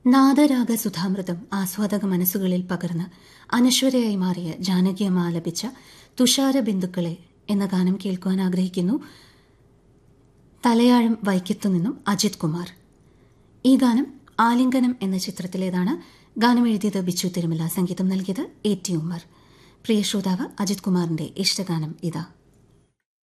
നാദരാഗ സുധാമൃതം ആസ്വാദക മനസ്സുകളിൽ പകർന്ന് അനശ്വരയായി മാറിയ ജാനകിയമ്മ ആലപിച്ച തുഷാര ബിന്ദുക്കളെ എന്ന ഗാനം കേൾക്കുവാൻ ആഗ്രഹിക്കുന്നു. തലയാഴം വൈക്കത്തുനിന്നും അജിത് കുമാർ. ഈ ഗാനം ആലിംഗനം എന്ന ചിത്രത്തിലേതാണ്. ഗാനം എഴുതിയത് ബിച്ചു തിരുമല, സംഗീതം നൽകിയത് എ ടി ഉമ്മർ. പ്രിയ ശ്രോതാവ്, അജിത് കുമാറിന്റെ ഇഷ്ടഗാനം ഇതാ.